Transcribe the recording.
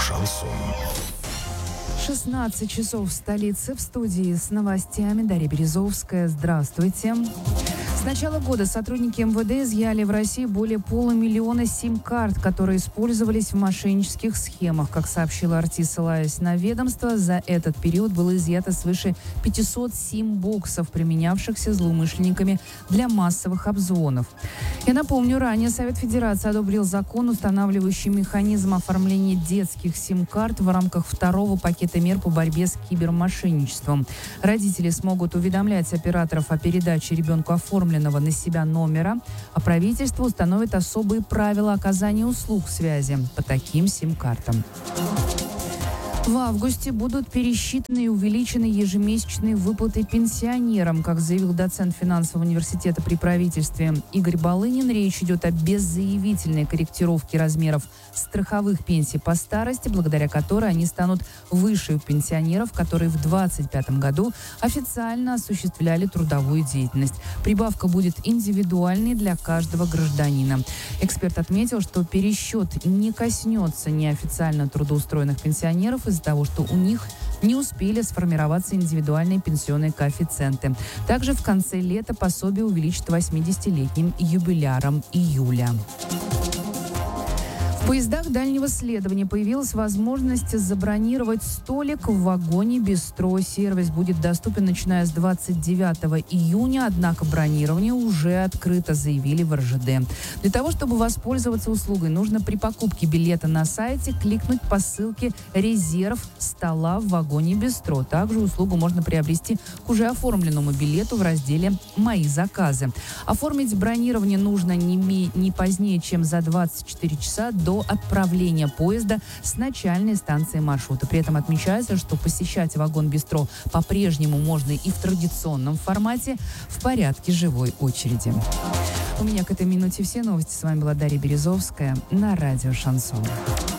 Шансон. 16 часов в столице. В студии с новостями Дарья Березовская. Здравствуйте. С начала года сотрудники МВД изъяли в России более 500 000 сим-карт, которые использовались в мошеннических схемах. Как сообщила РТ, ссылаясь на ведомство, за этот период было изъято свыше 500 сим-боксов, применявшихся злоумышленниками для массовых обзвонов. Я напомню, ранее Совет Федерации одобрил закон, устанавливающий механизм оформления детских сим-карт в рамках второго пакета мер по борьбе с кибермошенничеством. Родители смогут уведомлять операторов о передаче ребенку оформленного на себя номера, а правительство установит особые правила оказания услуг связи по таким сим-картам. В августе будут пересчитаны и увеличены ежемесячные выплаты пенсионерам. Как заявил доцент финансового университета при правительстве Игорь Балынин, речь идет о беззаявительной корректировке размеров страховых пенсий по старости, благодаря которой они станут выше у пенсионеров, которые в 2025 году официально осуществляли трудовую деятельность. Прибавка будет индивидуальной для каждого гражданина. Эксперт отметил, что пересчет не коснется неофициально трудоустроенных пенсионеров из-за того, что у них не успели сформироваться индивидуальные пенсионные коэффициенты. Также в конце лета пособие увеличит 80-летним юбилярам июля. В поездах дальнего следования появилась возможность забронировать столик в вагоне бистро. Сервис будет доступен, начиная с 29 июня, однако бронирование уже открыто, заявили в РЖД. Для того, чтобы воспользоваться услугой, нужно при покупке билета на сайте кликнуть по ссылке «Резерв стола в вагоне бистро». Также услугу можно приобрести к уже оформленному билету в разделе «Мои заказы». Оформить бронирование нужно не позднее, чем за 24 часа до отправления поезда с начальной станции маршрута. При этом отмечается, что посещать вагон-бистро по-прежнему можно и в традиционном формате в порядке живой очереди. У меня к этой минуте все новости. С вами была Дарья Березовская на радио «Шансон».